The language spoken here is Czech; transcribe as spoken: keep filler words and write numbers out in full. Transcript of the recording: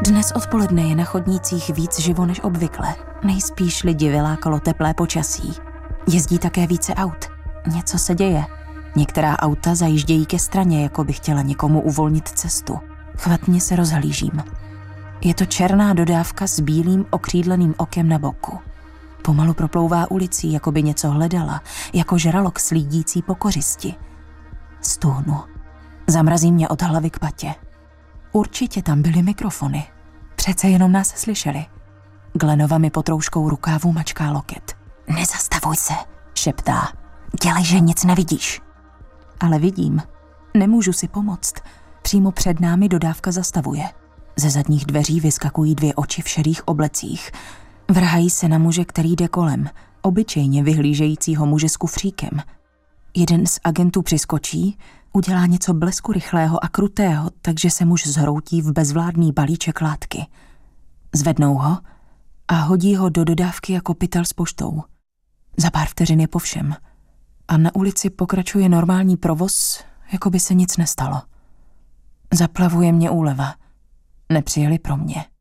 Dnes odpoledne je na chodnících víc živo než obvykle. Nejspíš lidi vylákalo teplé počasí. Jezdí také více aut. Něco se děje. Některá auta zajíždějí ke straně, jako by chtěla někomu uvolnit cestu. Chvatně se rozhlížím. Je to černá dodávka s bílým okřídleným okem na boku. Pomalu proplouvá ulicí, jako by něco hledala, jako žralok slídící po kořisti. Stůhnu. Zamrazí mě od hlavy k patě. Určitě tam byly mikrofony. Přece jenom nás slyšeli. Glenova mi pod rouškou rukávu mačká loket. Nezastavuj se, šeptá. Dělej, že nic nevidíš. Ale vidím. Nemůžu si pomoct. Přímo před námi dodávka zastavuje. Ze zadních dveří vyskakují dvě oči v šedých oblecích. Vrhají se na muže, který jde kolem, obyčejně vyhlížejícího muže s kufříkem. Jeden z agentů přiskočí, udělá něco blesku rychlého a krutého, takže se muž zhroutí v bezvládný balíček látky. Zvednou ho a hodí ho do dodávky jako pytel s poštou. Za pár vteřin je po všem. A na ulici pokračuje normální provoz, jako by se nic nestalo. Zaplavuje mě úleva. Nepřijeli pro mě.